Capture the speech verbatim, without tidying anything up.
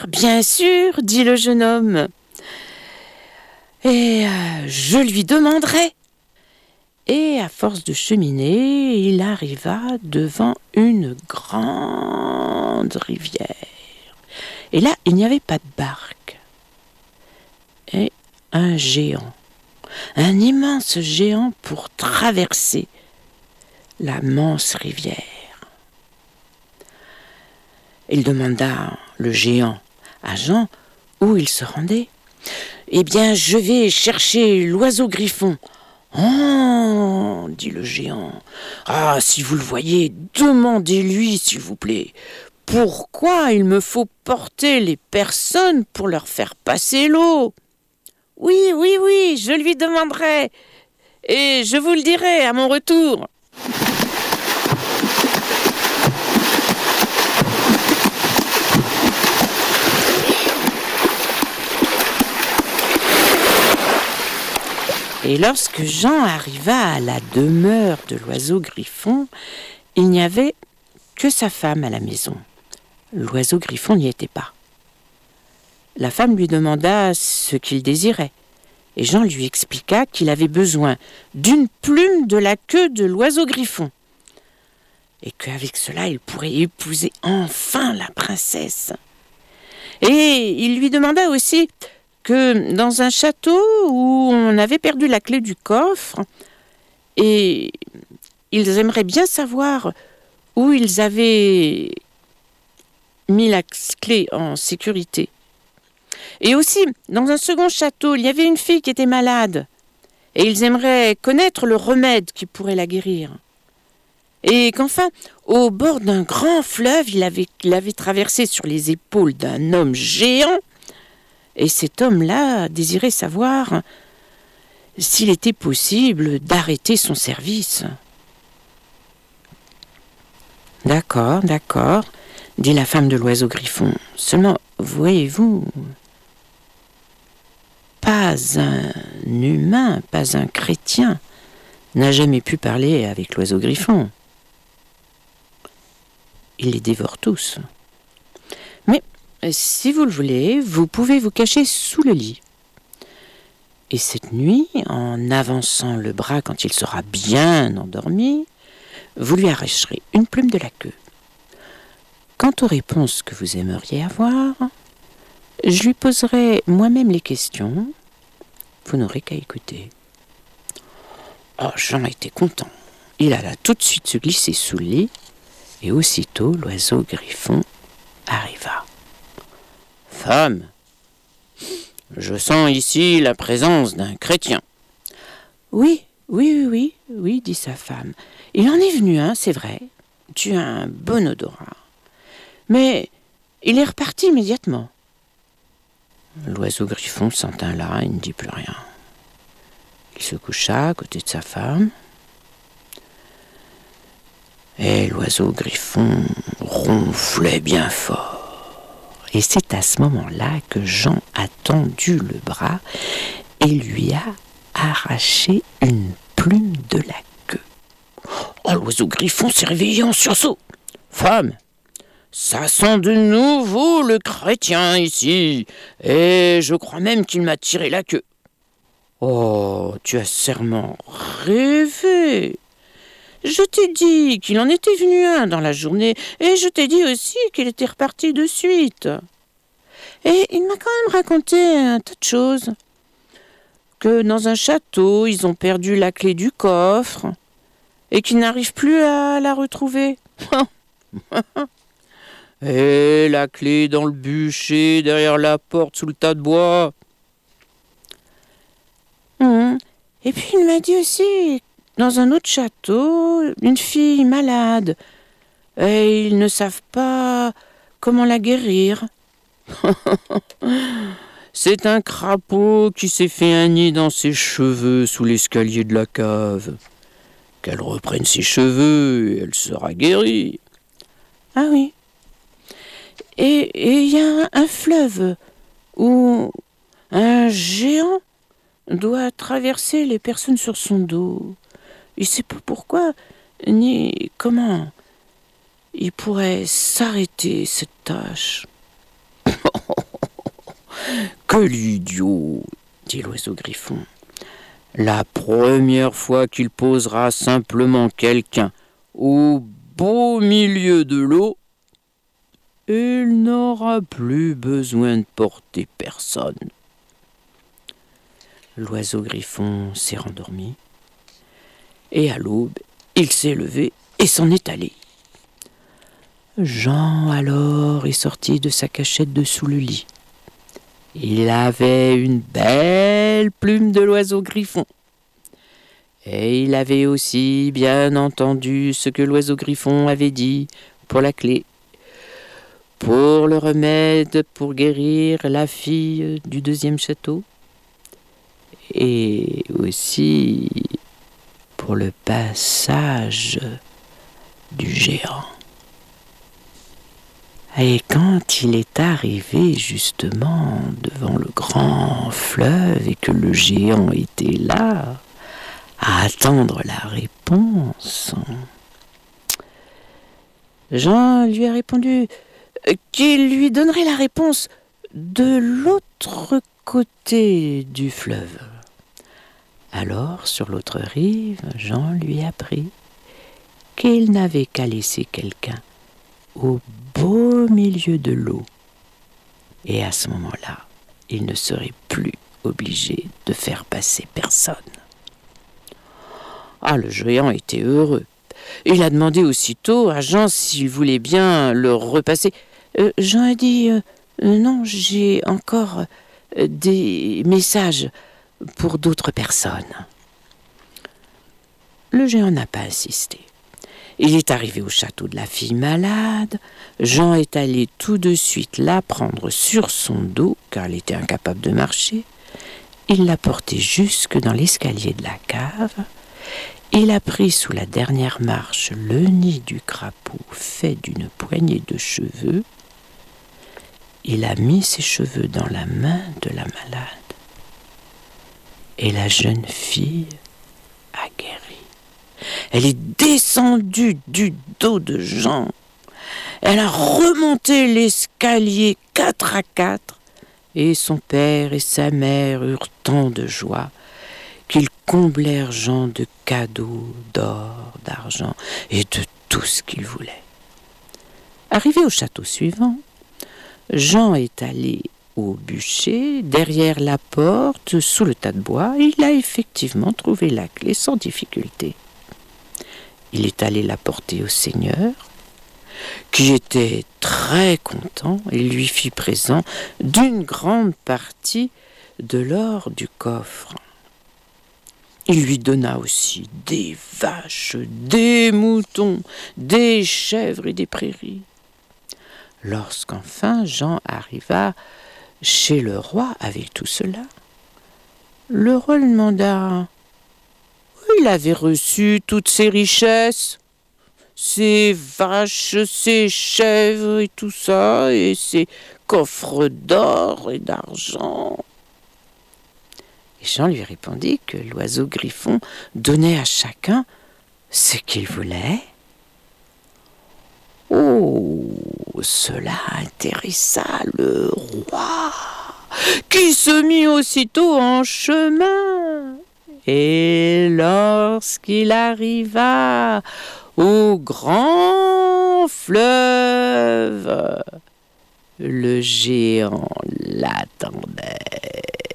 bien sûr, dit le jeune homme. Et euh, je lui demanderai. Et à force de cheminer, il arriva devant une grande rivière. Et là, il n'y avait pas de barque. Et un géant, un immense géant pour traverser la manse rivière. Il demanda, le géant, à Jean où il se rendait. « Eh bien, je vais chercher l'oiseau griffon. »« Oh !» dit le géant. « Ah, si vous le voyez, demandez-lui, s'il vous plaît, pourquoi il me faut porter les personnes pour leur faire passer l'eau. »« Oui, oui, oui, je lui demanderai, et je vous le dirai à mon retour. » Et lorsque Jean arriva à la demeure de l'oiseau griffon, il n'y avait que sa femme à la maison. L'oiseau griffon n'y était pas. La femme lui demanda ce qu'il désirait, et Jean lui expliqua qu'il avait besoin d'une plume de la queue de l'oiseau griffon, et qu'avec cela, il pourrait épouser enfin la princesse. Et il lui demanda aussi que dans un château où on avait perdu la clé du coffre, et ils aimeraient bien savoir où ils avaient mis la clé en sécurité. Et aussi, dans un second château, il y avait une fille qui était malade, et ils aimeraient connaître le remède qui pourrait la guérir. Et qu'enfin, au bord d'un grand fleuve, il avait, il avait traversé sur les épaules d'un homme géant, et cet homme-là désirait savoir s'il était possible d'arrêter son service. « D'accord, d'accord, » dit la femme de l'oiseau griffon. « Seulement, voyez-vous, pas un humain, pas un chrétien n'a jamais pu parler avec l'oiseau griffon. Il les dévore tous. Mais si vous le voulez, vous pouvez vous cacher sous le lit. Et cette nuit, en avançant le bras quand il sera bien endormi, vous lui arracherez une plume de la queue. Quant aux réponses que vous aimeriez avoir, je lui poserai moi-même les questions. Vous n'aurez qu'à écouter. » Oh, Jean était content. Il alla tout de suite se glisser sous le lit, et aussitôt l'oiseau griffon arriva. « Femme, je sens ici la présence d'un chrétien. »« Oui, oui, oui, oui, oui, dit sa femme. Il en est venu un, c'est vrai. Tu as un bon odorat. Mais il est reparti immédiatement. » L'oiseau griffon s'en tint là et ne dit plus rien. Il se coucha à côté de sa femme. Et l'oiseau griffon ronflait bien fort. Et c'est à ce moment-là que Jean a tendu le bras et lui a arraché une plume de la queue. Oh, l'oiseau griffon s'est réveillé en sursaut. « Femme, ça sent de nouveau le chrétien ici, et je crois même qu'il m'a tiré la queue. »« Oh, tu as sûrement rêvé. Je t'ai dit qu'il en était venu un dans la journée, et je t'ai dit aussi qu'il était reparti de suite. Et il m'a quand même raconté un tas de choses. Que dans un château, ils ont perdu la clé du coffre, et qu'ils n'arrivent plus à la retrouver. Et la clé dans le bûcher, derrière la porte, sous le tas de bois. Mmh. Et puis il m'a dit aussi, dans un autre château, une fille malade. Et ils ne savent pas comment la guérir. C'est un crapaud qui s'est fait un nid dans ses cheveux sous l'escalier de la cave. Qu'elle reprenne ses cheveux et elle sera guérie. Ah oui. Et il y a un, un fleuve où un géant doit traverser les personnes sur son dos. Il ne sait pas pourquoi, ni comment il pourrait s'arrêter cette tâche. Que l'idiot, dit l'oiseau griffon. La première fois qu'il posera simplement quelqu'un au beau milieu de l'eau, il n'aura plus besoin de porter personne. L'oiseau griffon s'est rendormi, et à l'aube, il s'est levé et s'en est allé. Jean alors est sorti de sa cachette de sous le lit. Il avait une belle plume de l'oiseau griffon. Et il avait aussi bien entendu ce que l'oiseau griffon avait dit pour la clé, pour le remède pour guérir la fille du deuxième château, et aussi pour le passage du géant. Et quand il est arrivé justement devant le grand fleuve et que le géant était là, à attendre la réponse, Jean lui a répondu qu'il lui donnerait la réponse de l'autre côté du fleuve. Alors, sur l'autre rive, Jean lui apprit qu'il n'avait qu'à laisser quelqu'un au beau milieu de l'eau. Et à ce moment-là, il ne serait plus obligé de faire passer personne. Ah, le géant était heureux. Il a demandé aussitôt à Jean s'il voulait bien le repasser. Euh, Jean a dit euh, « Non, j'ai encore euh, des messages pour d'autres personnes. » Le géant n'a pas insisté. Il est arrivé au château de la fille malade. Jean est allé tout de suite la prendre sur son dos, car elle était incapable de marcher. Il l'a portée jusque dans l'escalier de la cave. Il a pris sous la dernière marche le nid du crapaud fait d'une poignée de cheveux. Il a mis ses cheveux dans la main de la malade. Et la jeune fille a guéri. Elle est descendue du dos de Jean. Elle a remonté l'escalier quatre à quatre. Et son père et sa mère eurent tant de joie qu'ils comblèrent Jean de cadeaux, d'or, d'argent et de tout ce qu'il voulait. Arrivé au château suivant, Jean est allé au bûcher, derrière la porte, sous le tas de bois. Il a effectivement trouvé la clé sans difficulté. Il est allé la porter au seigneur, qui était très content et lui fit présent d'une grande partie de l'or du coffre. Il lui donna aussi des vaches, des moutons, des chèvres et des prairies. Lorsqu'enfin Jean arriva chez le roi avec tout cela, le roi lui demanda où il avait reçu toutes ces richesses, ces vaches, ces chèvres et tout ça, et ces coffres d'or et d'argent. Et Jean lui répondit que l'oiseau griffon donnait à chacun ce qu'il voulait. Oh, cela intéressa le roi, qui se mit aussitôt en chemin. Et lorsqu'il arriva au grand fleuve, le géant l'attendait.